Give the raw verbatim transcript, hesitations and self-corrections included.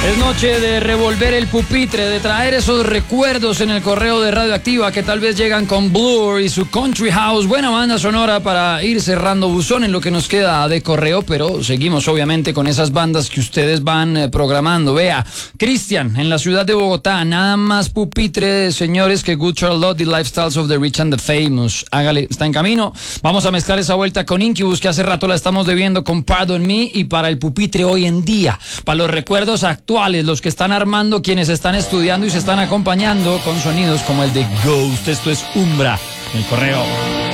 Es noche de revolver el pupitre, de traer esos recuerdos en el correo de Radioactiva que tal vez llegan con Blur y su Country House. Buena banda sonora para ir cerrando buzón en lo que nos queda de correo, pero seguimos obviamente con esas bandas que ustedes van eh, programando. Vea, Cristian, en la ciudad de Bogotá, nada más pupitre, señores, que Good Charlotte y Lifestyles of the Rich and the Famous. Hágale, está en camino. Vamos a mezclar esa vuelta con Incubus, que hace rato la estamos debiendo con Pardon Me, y para el pupitre hoy en día, para los recuerdos actuales, los que están armando, quienes están estudiando y se están acompañando con sonidos como el de Ghost. Esto es Umbra, el correo.